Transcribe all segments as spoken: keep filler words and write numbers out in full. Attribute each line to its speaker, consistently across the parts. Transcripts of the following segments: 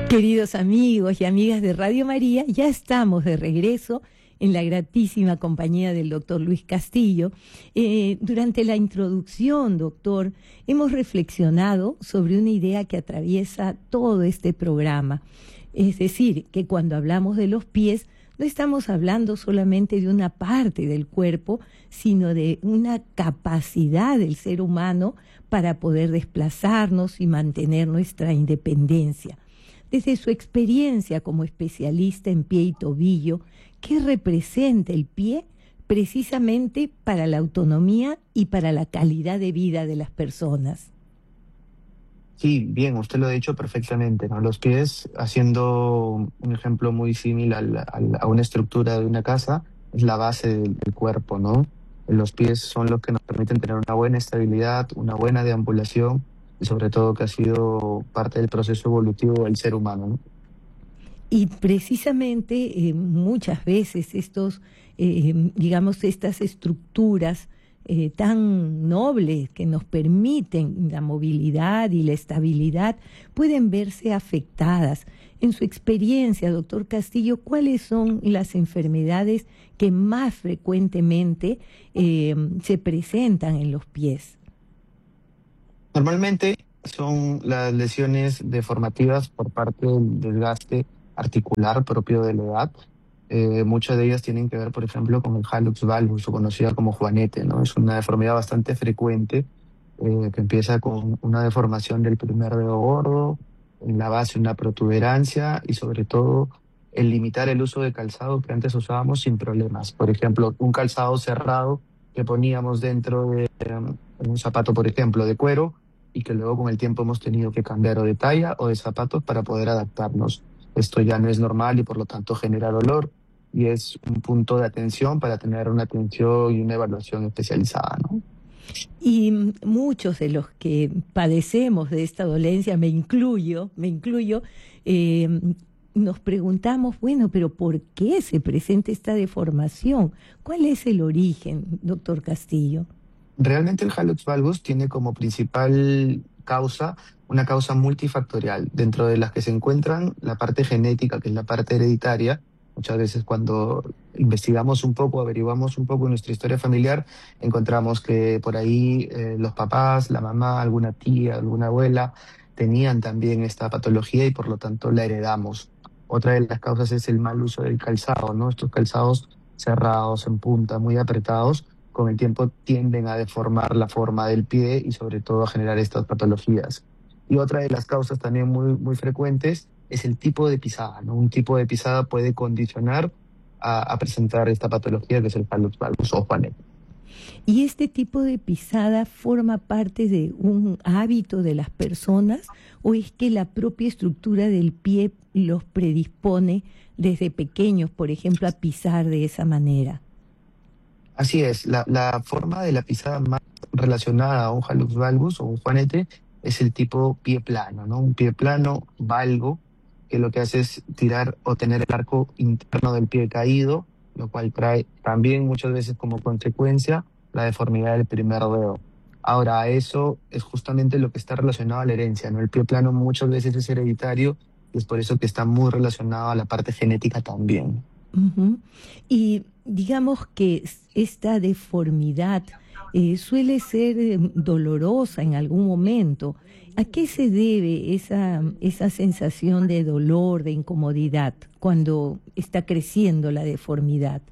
Speaker 1: Queridos amigos y amigas de Radio María, ya estamos de regreso en la gratísima compañía del doctor Luis Castillo. Eh, durante la introducción, doctor, hemos reflexionado sobre una idea que atraviesa todo este programa. Es decir, que cuando hablamos de los pies, no estamos hablando solamente de una parte del cuerpo, sino de una capacidad del ser humano para poder desplazarnos y mantener nuestra independencia. Desde su experiencia como especialista en pie y tobillo, ¿qué representa el pie precisamente para la autonomía y para la calidad de vida de las personas?
Speaker 2: Sí, bien, usted lo ha dicho perfectamente, ¿no? Los pies, haciendo un ejemplo muy similar al- al- a una estructura de una casa, es la base del, del cuerpo, ¿no? Los pies son los que nos permiten tener una buena estabilidad, una buena deambulación y sobre todo que ha sido parte del proceso evolutivo del ser humano, ¿no?
Speaker 1: Y precisamente eh, muchas veces estos, eh, digamos, estas estructuras eh, tan nobles que nos permiten la movilidad y la estabilidad pueden verse afectadas. En su experiencia, doctor Castillo, ¿cuáles son las enfermedades que más frecuentemente eh, se presentan en los pies?
Speaker 2: Normalmente son las lesiones deformativas por parte del desgaste articular propio de la edad. Eh, muchas de ellas tienen que ver, por ejemplo, con el hallux valgus, o conocida como juanete, ¿no? Es una deformidad bastante frecuente eh, que empieza con una deformación del primer dedo gordo, en la base una protuberancia y sobre todo el limitar el uso de calzado que antes usábamos sin problemas. Por ejemplo, un calzado cerrado que poníamos dentro de um, un zapato, por ejemplo, de cuero, y que luego con el tiempo hemos tenido que cambiar o de talla o de zapatos para poder adaptarnos. Esto ya no es normal y por lo tanto genera dolor y es un punto de atención para tener una atención y una evaluación especializada, ¿no?
Speaker 1: Y mm, muchos de los que padecemos de esta dolencia, me incluyo, me incluyo, eh, nos preguntamos, bueno, pero ¿por qué se presenta esta deformación? ¿Cuál es el origen, doctor Castillo?
Speaker 2: Realmente el hallux valgus tiene como principal causa una causa multifactorial, dentro de las que se encuentran la parte genética, que es la parte hereditaria. Muchas veces cuando investigamos un poco, averiguamos un poco nuestra historia familiar, encontramos que por ahí eh, los papás, la mamá, alguna tía, alguna abuela tenían también esta patología y por lo tanto la heredamos. Otra de las causas es el mal uso del calzado, ¿no? Estos calzados cerrados, en punta, muy apretados, con el tiempo tienden a deformar la forma del pie y sobre todo a generar estas patologías. Y otra de las causas también muy, muy frecuentes es el tipo de pisada, ¿no? Un tipo de pisada puede condicionar a, a presentar esta patología que es el hallux valgus o juanete.
Speaker 1: ¿Y este tipo de pisada forma parte de un hábito de las personas o es que la propia estructura del pie los predispone desde pequeños, por ejemplo, a pisar de esa manera?
Speaker 2: Así es, la, la forma de la pisada más relacionada a un hallux valgus o un juanete es el tipo pie plano, ¿no? Un pie plano, valgo, que lo que hace es tirar o tener el arco interno del pie caído, lo cual trae también muchas veces como consecuencia la deformidad del primer dedo. Ahora, eso es justamente lo que está relacionado a la herencia, ¿no? El pie plano muchas veces es hereditario y es por eso que está muy relacionado a la parte genética también.
Speaker 1: Ujú. Y digamos que s- esta deformidad eh, suele ser eh, dolorosa en algún momento. ¿A qué se debe esa, esa sensación de dolor, de incomodidad cuando está creciendo la deformidad?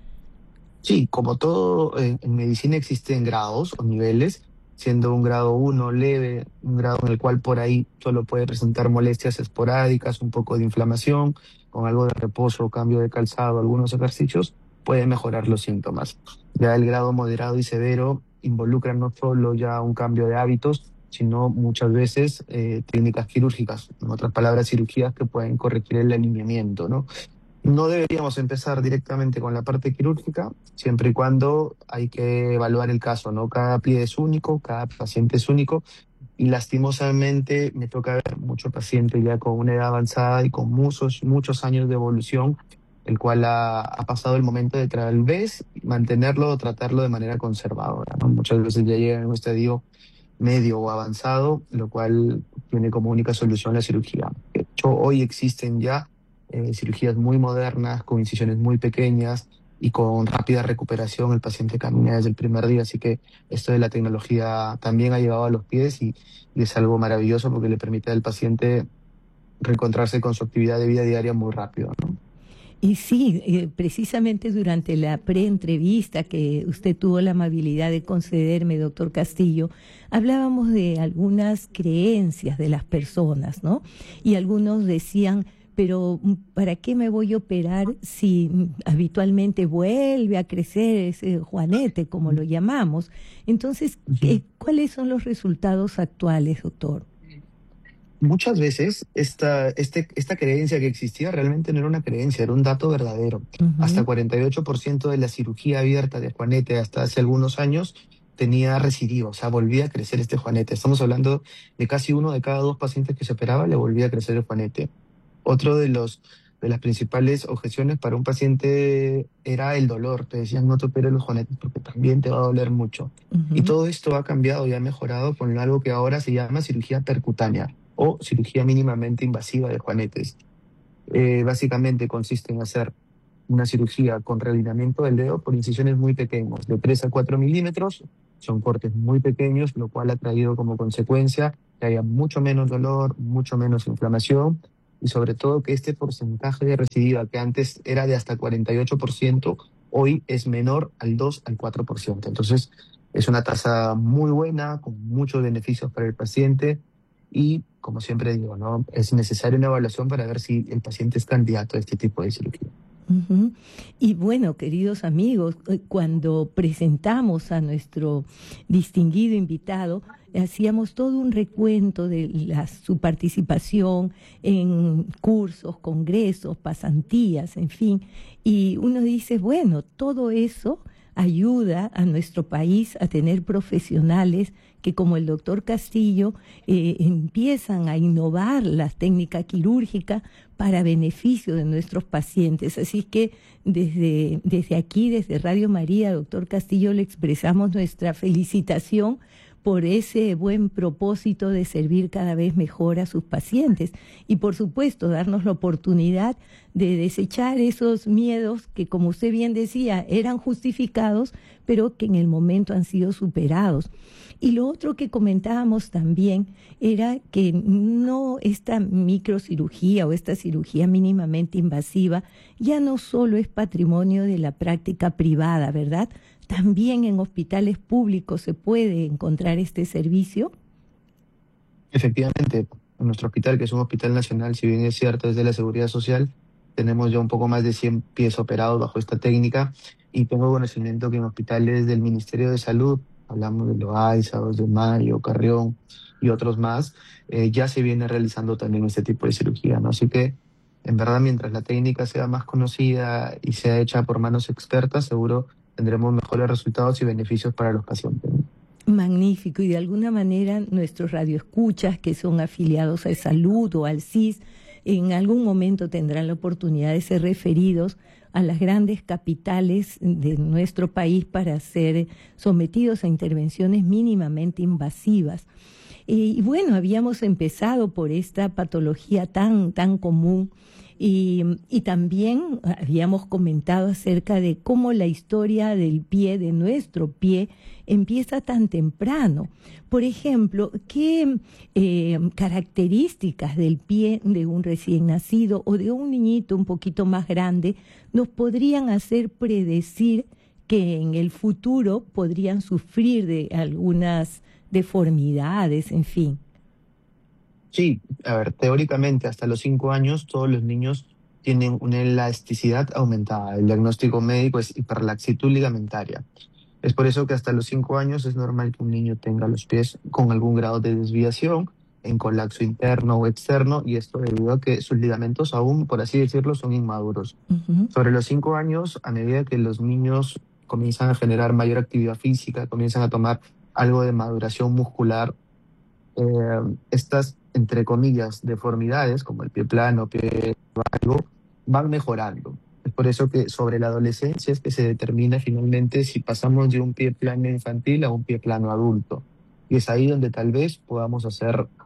Speaker 2: Sí, como todo en, en medicina existen grados o niveles, siendo un grado uno leve, un grado en el cual por ahí solo puede presentar molestias esporádicas, un poco de inflamación, con algo de reposo, cambio de calzado, algunos ejercicios, puede mejorar los síntomas. Ya el grado moderado y severo involucra no solo ya un cambio de hábitos, sino muchas veces eh, técnicas quirúrgicas, en otras palabras, cirugías que pueden corregir el alineamiento, ¿no? No deberíamos empezar directamente con la parte quirúrgica, siempre y cuando hay que evaluar el caso, ¿no? Cada pie es único, cada paciente es único y lastimosamente me toca ver mucho paciente ya con una edad avanzada y con muchos, muchos años de evolución, el cual ha, ha pasado el momento de tal vez mantenerlo o tratarlo de manera conservadora, ¿no? Muchas veces ya llega en un estadio medio o avanzado, lo cual tiene como única solución la cirugía. Hoy existen ya eh, cirugías muy modernas, con incisiones muy pequeñas y con rápida recuperación. El paciente camina desde el primer día, así que esto de la tecnología también ha llegado a los pies y, y es algo maravilloso porque le permite al paciente reencontrarse con su actividad de vida diaria muy rápido, ¿no?
Speaker 1: Y sí, eh, precisamente durante la preentrevista que usted tuvo la amabilidad de concederme, doctor Castillo, hablábamos de algunas creencias de las personas, ¿no? Y algunos decían, pero mm, ¿para qué me voy a operar si mm, habitualmente vuelve a crecer ese juanete, como lo llamamos? Entonces,
Speaker 2: Ujú.
Speaker 1: ¿qué- ¿cuáles son los resultados actuales, doctor?
Speaker 2: Muchas veces esta, este, esta creencia que existía realmente no era una creencia, era un dato verdadero. Hasta
Speaker 1: Ujú,
Speaker 2: cuarenta y ocho por ciento de la cirugía abierta de Juanete hasta hace algunos años tenía recidiva, o sea, volvía a crecer este Juanete. Estamos hablando de casi uno de cada dos pacientes que se operaba le volvía a crecer el Juanete. Otro de los de las principales objeciones para un paciente era el dolor. Te decían, no te operes los juanetes porque también te va a doler mucho. Y
Speaker 1: ujú.
Speaker 2: todo esto ha cambiado y ha mejorado con algo que ahora se llama cirugía percutánea o cirugía mínimamente invasiva de juanetes. Eh, básicamente consiste en hacer una cirugía con realineamiento del dedo por incisiones muy pequeñas, de tres a cuatro milímetros. Son cortes muy pequeños, lo cual ha traído como consecuencia que haya mucho menos dolor, mucho menos inflamación y sobre todo que este porcentaje de recidiva, que antes era de hasta cuarenta y ocho por ciento, hoy es menor al dos al cuatro por ciento. Entonces, es una tasa muy buena, con muchos beneficios para el paciente y, como siempre digo, ¿no? Es necesaria una evaluación para ver si el paciente es candidato a este tipo de cirugía.
Speaker 1: Ujú. Y bueno, queridos amigos, eh, cuando presentamos a nuestro distinguido invitado, hacíamos todo un recuento de la- su participación en cursos, congresos, pasantías, en fin, y uno dice, bueno, todo eso ayuda a nuestro país a tener profesionales que, como el doctor Castillo, eh, empiezan a innovar la técnica quirúrgica para beneficio de nuestros pacientes. Así que desde, desde aquí, desde Radio María, doctor Castillo, le expresamos nuestra felicitación por ese buen propósito de servir cada vez mejor a sus pacientes y, por supuesto, darnos la oportunidad de desechar esos miedos que, como usted bien decía, eran justificados, pero que en el momento han sido superados. Y lo otro que comentábamos también era que no esta microcirugía o esta cirugía mínimamente invasiva ya no solo es patrimonio de la práctica privada, ¿verdad? También en hospitales públicos se puede encontrar este servicio.
Speaker 2: Efectivamente, en nuestro hospital, que es un hospital nacional, si bien es cierto, es de la Seguridad Social, tenemos ya un poco más de cien pies operados bajo esta técnica y tengo conocimiento que en hospitales del Ministerio de Salud, hablamos de Loaiza, dos de Mayo, Carrión y otros más, eh, ya se viene realizando también este tipo de cirugía, ¿no? Así que, en verdad, mientras la técnica sea más conocida y sea hecha por manos expertas, seguro tendremos mejores resultados y beneficios para los pacientes, ¿no?
Speaker 1: Magnífico. Y de alguna manera nuestros radioescuchas que son afiliados a Salud o al C I S, en algún momento tendrán la oportunidad de ser referidos a las grandes capitales de nuestro país para ser sometidos a intervenciones mínimamente invasivas. Y, y bueno, habíamos empezado por esta patología tan, tan común y, y también habíamos comentado acerca de cómo la historia del pie, de nuestro pie, empieza tan temprano. Por ejemplo, ¿qué eh, características del pie de un recién nacido o de un niñito un poquito más grande nos podrían hacer predecir que en el futuro podrían sufrir de algunas deformidades, en fin?
Speaker 2: Sí, a ver, teóricamente hasta los cinco años todos los niños tienen una elasticidad aumentada. El diagnóstico médico es hiperlaxitud ligamentaria. Es por eso que hasta los cinco años es normal que un niño tenga los pies con algún grado de desviación, en colapso interno o externo, y esto debido a que sus ligamentos aún, por así decirlo, son inmaduros.
Speaker 1: Ujú.
Speaker 2: Sobre los cinco años, a medida que los niños comienzan a generar mayor actividad física, comienzan a tomar algo de maduración muscular, eh, estas, entre comillas, deformidades, como el pie plano, pie algo, van mejorando. Es por eso que sobre la adolescencia es que se determina finalmente si pasamos de un pie plano infantil a un pie plano adulto. Y es ahí donde tal vez podamos hacer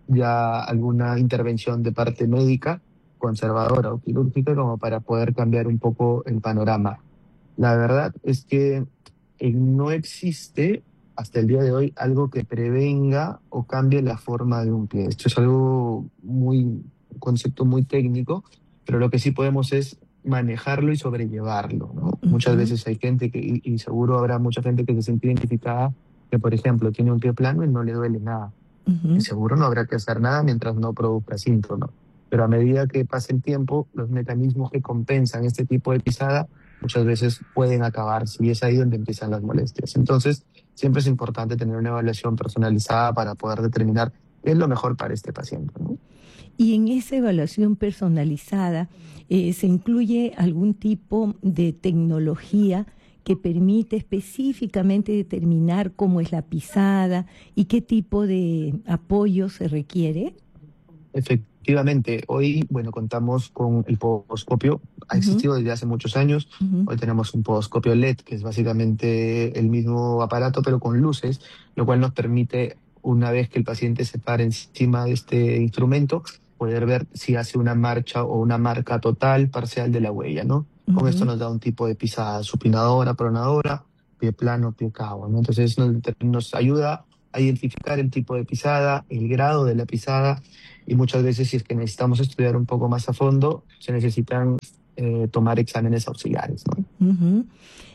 Speaker 2: ya alguna intervención de parte médica, conservadora o quirúrgica, como para poder cambiar un poco el panorama. La verdad es que eh, no existe hasta el día de hoy algo que prevenga o cambie la forma de un pie. Esto es algo muy, un concepto muy técnico, pero lo que sí podemos es manejarlo y sobrellevarlo, ¿no? Muchas
Speaker 1: Ujú,
Speaker 2: veces hay gente que, y, y seguro habrá mucha gente que se siente identificada, que por ejemplo tiene un pie plano y no le duele nada. Y
Speaker 1: ujú.
Speaker 2: seguro no habrá que hacer nada mientras no produzca síntomas. Pero a medida que pase el tiempo, los mecanismos que compensan este tipo de pisada muchas veces pueden acabarse y es ahí donde empiezan las molestias. Entonces, siempre es importante tener una evaluación personalizada para poder determinar qué es lo mejor para este paciente, ¿no?
Speaker 1: Y en esa evaluación personalizada, eh, ¿se incluye algún tipo de tecnología que permite específicamente determinar cómo es la pisada y qué tipo de apoyo se requiere?
Speaker 2: Efectivamente, hoy, bueno, contamos con el podoscopio, ha
Speaker 1: Ujú,
Speaker 2: existido desde hace muchos años.
Speaker 1: ujú,
Speaker 2: Hoy tenemos un podoscopio L E D, que es básicamente el mismo aparato, pero con luces, lo cual nos permite, una vez que el paciente se para encima de este instrumento, poder ver si hace una marcha o una marca total, parcial de la huella, ¿no? Con esto
Speaker 1: ujú,
Speaker 2: nos da un tipo de pisada supinadora, pronadora, pie plano, pie cabo, ¿no? Entonces nos, nos ayuda a identificar el tipo de pisada, el grado de la pisada y muchas veces si es que necesitamos estudiar un poco más a fondo, se necesitan eh, tomar exámenes auxiliares, ¿no?
Speaker 1: ujú.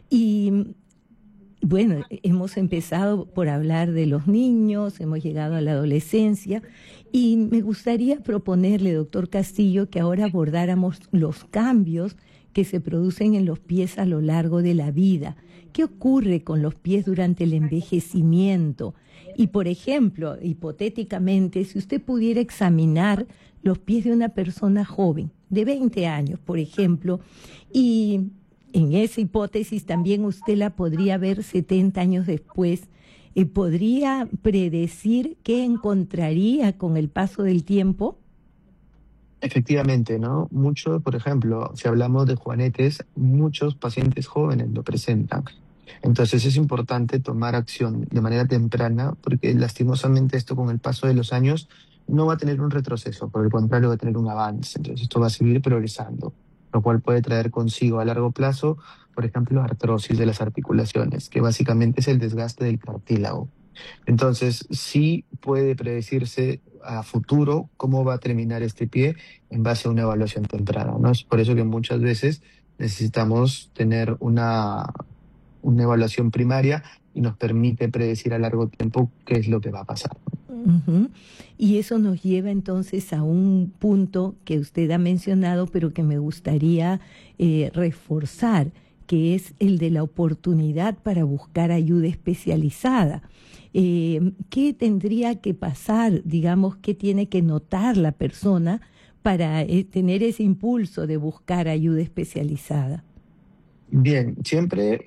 Speaker 1: Y bueno, hemos empezado por hablar de los niños, hemos llegado a la adolescencia y me gustaría proponerle, doctor Castillo, que ahora abordáramos los cambios que se producen en los pies a lo largo de la vida. ¿Qué ocurre con los pies durante el envejecimiento? Y, por ejemplo, hipotéticamente, si usted pudiera examinar los pies de una persona joven, de veinte años, por ejemplo, y en esa hipótesis también usted la podría ver setenta años después. Eh, ¿Podría predecir qué encontraría con el paso del tiempo?
Speaker 2: Efectivamente, ¿no? Muchos, por ejemplo, si hablamos de juanetes, muchos pacientes jóvenes lo presentan. Entonces es importante tomar acción de manera temprana porque lastimosamente esto con el paso de los años no va a tener un retroceso, por el contrario va a tener un avance. Entonces esto va a seguir progresando, lo cual puede traer consigo a largo plazo, por ejemplo, artrosis de las articulaciones, que básicamente es el desgaste del cartílago. Entonces, sí puede predecirse a futuro cómo va a terminar este pie en base a una evaluación temprana, ¿no? Es por eso que muchas veces necesitamos tener una, una evaluación primaria y nos permite predecir a largo tiempo qué es lo que va a pasar.
Speaker 1: Ujú. Y eso nos lleva entonces a un punto que usted ha mencionado, pero que me gustaría eh, reforzar, que es el de la oportunidad para buscar ayuda especializada. Eh, ¿qué tendría que pasar, digamos, qué tiene que notar la persona para eh, tener ese impulso de buscar ayuda especializada?
Speaker 2: Bien, siempre,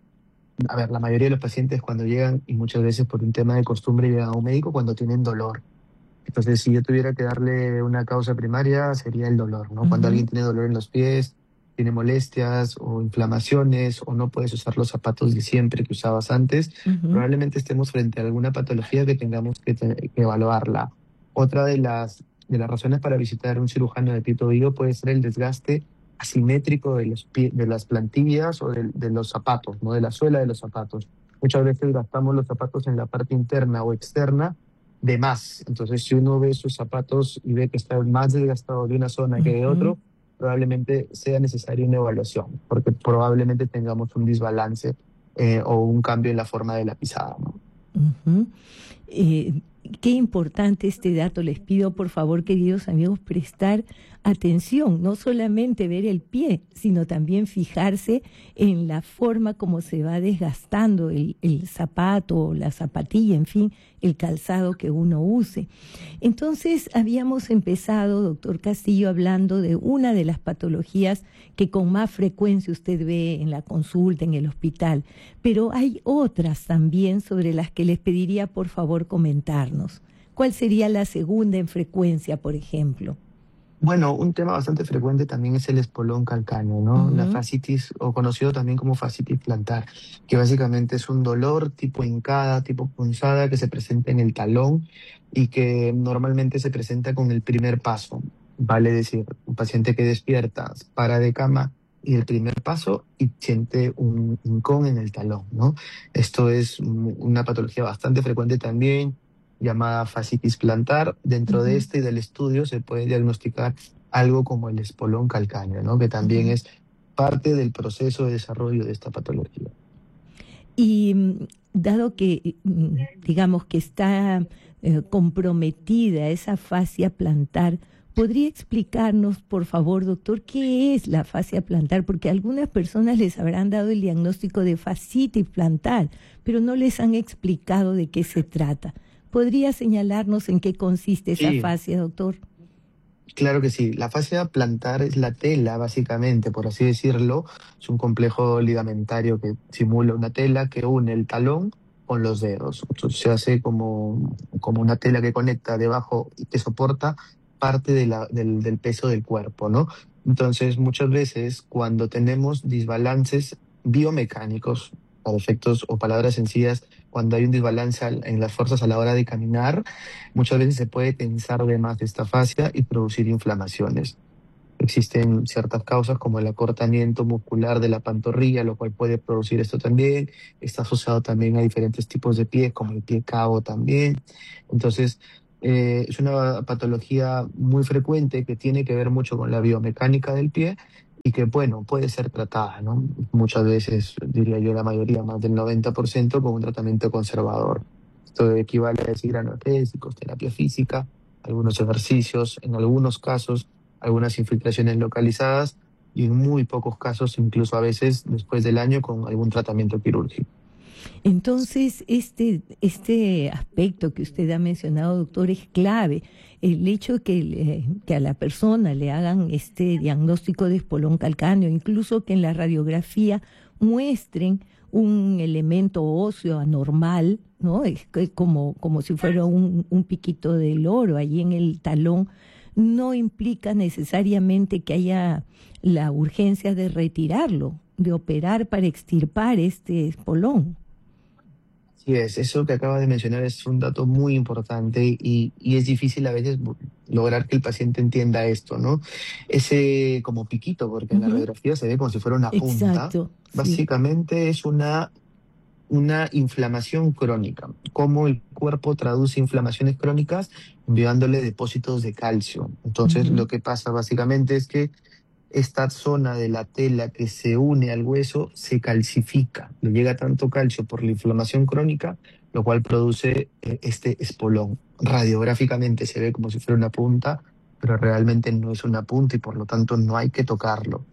Speaker 2: a ver, la mayoría de los pacientes cuando llegan, y muchas veces por un tema de costumbre, llegan a un médico cuando tienen dolor. Entonces, si yo tuviera que darle una causa primaria, sería el dolor, ¿no? Cuando alguien
Speaker 1: Ujú,
Speaker 2: tiene dolor en los pies, tiene molestias o inflamaciones, o no puedes usar los zapatos de siempre que usabas antes,
Speaker 1: ujú,
Speaker 2: probablemente estemos frente a alguna patología que tengamos que, te- que evaluarla. Otra de las, de las razones para visitar un cirujano de pie y tobillo puede ser el desgaste asimétrico de, los pie- de las plantillas o de, de los zapatos, ¿no? De la suela de los zapatos. Muchas veces gastamos los zapatos en la parte interna o externa de más. Entonces, si uno ve sus zapatos y ve que está más desgastado de una zona que de
Speaker 1: ujú.
Speaker 2: otro, probablemente sea necesaria una evaluación, porque probablemente tengamos un desbalance eh, o un cambio en la forma de la pisada, ¿no?
Speaker 1: Ujú. Eh, qué importante este dato. Les pido, por favor, queridos amigos, prestar atención, no solamente ver el pie, sino también fijarse en la forma como se va desgastando el, el zapato o la zapatilla, en fin, el calzado que uno use. Entonces, habíamos empezado, doctor Castillo, hablando de una de las patologías que con más frecuencia usted ve en la consulta, en el hospital, pero hay otras también sobre las que les pediría por favor comentarnos. ¿Cuál sería la segunda en frecuencia, por ejemplo?
Speaker 2: Bueno, un tema bastante frecuente también es el espolón calcáneo, ¿no? La
Speaker 1: Ujú,
Speaker 2: fascitis, o conocido también como fascitis plantar, que básicamente es un dolor tipo hincada, tipo punzada, que se presenta en el talón y que normalmente se presenta con el primer paso. Vale decir, un paciente que despierta, para de cama y el primer paso y siente un hincón en el talón, ¿no? Esto es un- una patología bastante frecuente también, llamada fascitis plantar. Dentro de
Speaker 1: ujú,
Speaker 2: este y del estudio se puede diagnosticar algo como el espolón calcáneo, ¿no? Que también
Speaker 1: ujú.
Speaker 2: es parte del proceso de desarrollo de esta patología.
Speaker 1: Y mm, dado que, mm, digamos, que está eh, comprometida esa fascia plantar, ¿podría explicarnos, por favor, doctor, qué es la fascia plantar? Porque a algunas personas les habrán dado el diagnóstico de fascitis plantar, pero no les han explicado de qué se trata. ¿Podría señalarnos en qué consiste esa
Speaker 2: Sí,
Speaker 1: fascia, doctor?
Speaker 2: claro que sí. La fascia plantar es la tela, básicamente, por así decirlo. Es un complejo ligamentario que simula una tela que une el talón con los dedos. Entonces se hace como, como una tela que conecta debajo y que soporta parte de la- del, del peso del cuerpo, ¿no? Entonces, muchas veces cuando tenemos desbalances biomecánicos, para efectos o palabras sencillas, cuando hay un desbalance al- en las fuerzas a la hora de caminar, muchas veces se puede tensar de más esta fascia y producir inflamaciones. Existen ciertas causas como el acortamiento muscular de la pantorrilla, lo cual puede producir esto también. Está asociado también a diferentes tipos de pies, como el pie cabo también. Entonces, eh, es una patología muy frecuente que tiene que ver mucho con la biomecánica del pie y que, bueno, puede ser tratada, ¿no? Muchas veces, diría yo, la mayoría, más del noventa por ciento, con un tratamiento conservador. Esto equivale a decir analgésicos, terapia física, algunos ejercicios, en algunos casos algunas infiltraciones localizadas y en muy pocos casos, incluso a veces después del año, con algún tratamiento quirúrgico.
Speaker 1: Entonces, este, este aspecto que usted ha mencionado, doctor, es clave. El hecho que, le- que a la persona le hagan este diagnóstico de espolón calcáneo, incluso que en la radiografía muestren un elemento óseo anormal, ¿no? Es que como, como si fuera un, un piquito de loro allí en el talón, no implica necesariamente que haya la urgencia de retirarlo, de operar para extirpar este espolón.
Speaker 2: Sí, es, eso que acaba de mencionar es un dato muy importante y, y es difícil a veces bu- lograr que el paciente entienda esto, ¿no? Ese como piquito, porque en la
Speaker 1: Ujú.
Speaker 2: radiografía se ve como si fuera una punta,
Speaker 1: Exacto, sí.
Speaker 2: básicamente es una una inflamación crónica. ¿Cómo el cuerpo traduce inflamaciones crónicas? Enviándole depósitos de calcio. Entonces, lo
Speaker 1: Ujú,
Speaker 2: que pasa básicamente es que esta zona de la tela que se une al hueso se calcifica. Le llega tanto calcio por la inflamación crónica, lo cual produce eh, este espolón. Radiográficamente se ve como si fuera una punta, pero realmente no es una punta y por lo tanto no hay que tocarlo.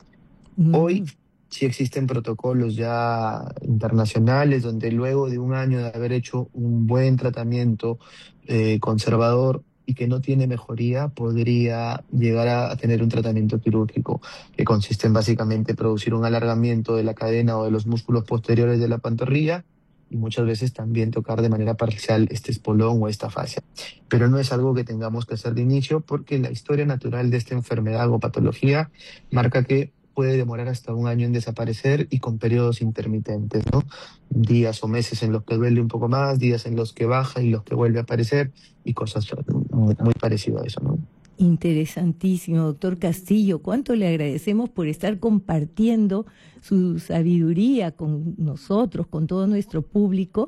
Speaker 2: Hoy
Speaker 1: mm.
Speaker 2: sí existen protocolos ya internacionales donde luego de un año de haber hecho un buen tratamiento eh, conservador y que no tiene mejoría, podría llegar a, a tener un tratamiento quirúrgico que consiste en básicamente producir un alargamiento de la cadena o de los músculos posteriores de la pantorrilla y muchas veces también tocar de manera parcial este espolón o esta fascia. Pero no es algo que tengamos que hacer de inicio porque la historia natural de esta enfermedad o patología marca que puede demorar hasta un año en desaparecer y con periodos intermitentes, ¿no? Días o meses en los que duele un poco más, días en los que baja y los que vuelve a aparecer y cosas muy, muy parecidas a eso, ¿no?
Speaker 1: Interesantísimo, doctor Castillo. Cuánto le agradecemos por estar compartiendo su sabiduría con nosotros, con todo nuestro público.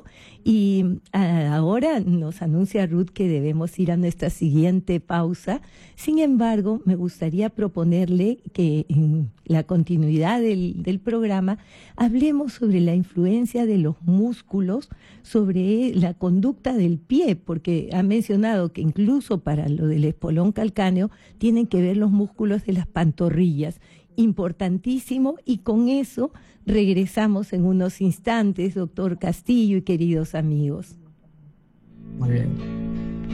Speaker 1: Y ah, ahora nos anuncia Ruth que debemos ir a nuestra siguiente pausa. Sin embargo, me gustaría proponerle que en la continuidad del, del programa hablemos sobre la influencia de los músculos sobre la conducta del pie, porque ha mencionado que incluso para lo del espolón calcáneo tienen que ver los músculos de las pantorrillas. Importantísimo, y con eso regresamos en unos instantes, doctor Castillo y queridos amigos.
Speaker 2: Muy bien.